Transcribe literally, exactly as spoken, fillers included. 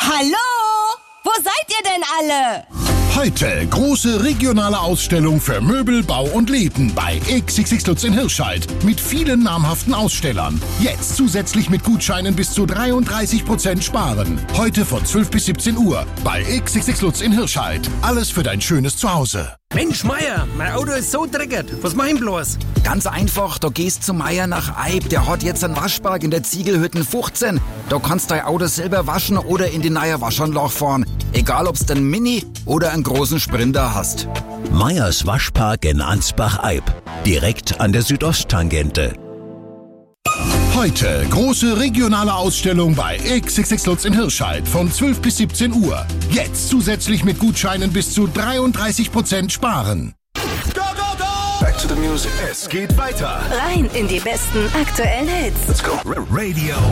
Hallo? Wo seid ihr denn alle? Heute große regionale Ausstellung für Möbel, Bau und Leben bei X X X Lutz in Hirscheid mit vielen namhaften Ausstellern. Jetzt zusätzlich mit Gutscheinen bis zu dreiunddreißig Prozent sparen. Heute von zwölf bis siebzehn Uhr bei X X X Lutz in Hirscheid. Alles für dein schönes Zuhause. Mensch, Meier, mein Auto ist so dreckig. Was mach ich bloß? Ganz einfach, du gehst zu Meier nach Eib. Der hat jetzt einen Waschpark in der Ziegelhütten fünfzehn. Da kannst dein Auto selber waschen oder in die neue Waschanlage fahren. Egal, ob's den Mini oder einen großen Sprinter hast. Meyers Waschpark in Ansbach-Eib. Direkt an der Südosttangente. Heute große regionale Ausstellung bei X X X Lutz in Hirscheid von zwölf bis siebzehn Uhr. Jetzt zusätzlich mit Gutscheinen bis zu dreiunddreißig Prozent sparen. Go, go, go! Back to the music. Es geht weiter. Rein in die besten aktuellen Hits. Let's go. Radio